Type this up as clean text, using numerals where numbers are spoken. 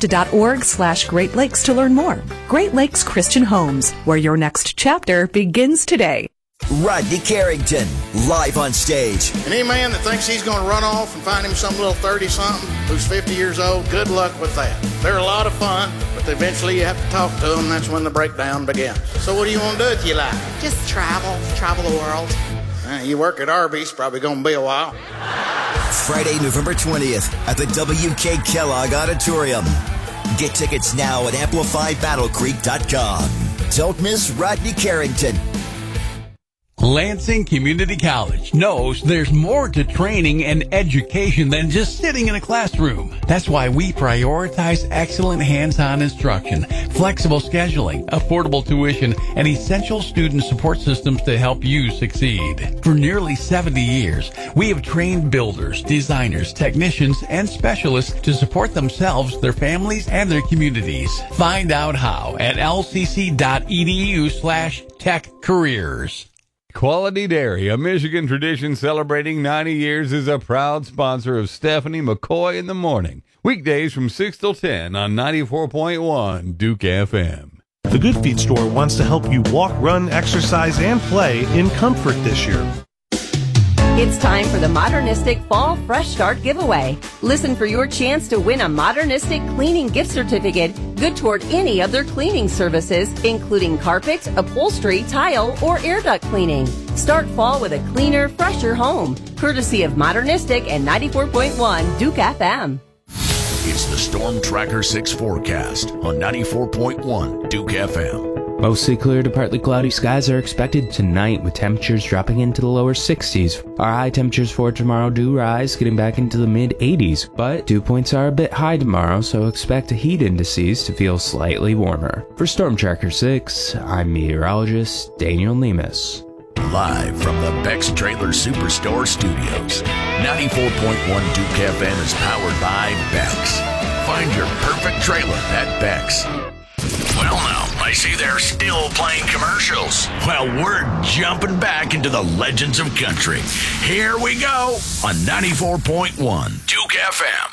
christ.org/Great Lakes to learn more. Great Lakes Christian Homes, where your next chapter begins today. Rodney Carrington, live on stage. And any man that thinks he's going to run off and find him some little 30-something who's 50 years old, good luck with that. They're a lot of fun, but eventually you have to talk to them. That's when the breakdown begins. So what do you want to do with your life? Just travel the world. You work at Arby's, probably going to be a while. Friday, November 20th at the W.K. Kellogg Auditorium. Get tickets now at AmplifyBattleCreek.com. Don't miss Rodney Carrington. Lansing Community College knows there's more to training and education than just sitting in a classroom. That's why we prioritize excellent hands-on instruction, flexible scheduling, affordable tuition, and essential student support systems to help you succeed. For nearly 70 years, we have trained builders, designers, technicians, and specialists to support themselves, their families, and their communities. Find out how at lcc.edu/techcareers. Quality Dairy, a Michigan tradition celebrating 90 years, is a proud sponsor of Stephanie McCoy in the Morning. Weekdays from 6 till 10 on 94.1 Duke FM. The Good Feet store wants to help you walk, run, exercise, and play in comfort this year. It's time for the Modernistic Fall Fresh Start giveaway. Listen for your chance to win a Modernistic cleaning gift certificate good toward any of their cleaning services, including carpet, upholstery, tile, or air duct cleaning. Start fall with a cleaner, fresher home, courtesy of Modernistic and 94.1 Duke FM. It's the Storm Tracker 6 forecast on 94.1 Duke FM. Mostly clear to partly cloudy skies are expected tonight, with temperatures dropping into the lower 60s. Our high temperatures for tomorrow do rise, getting back into the mid-80s, but dew points are a bit high tomorrow, so expect heat indices to feel slightly warmer. For Storm Tracker 6, I'm meteorologist Daniel Lemus. Live from the Beck's Trailer Superstore Studios, 94.1 Duke FM is powered by Beck's. Find your perfect trailer at Beck's. Well, now, I see they're still playing commercials. Well, we're jumping back into the legends of country. Here we go on 94.1 Duke FM.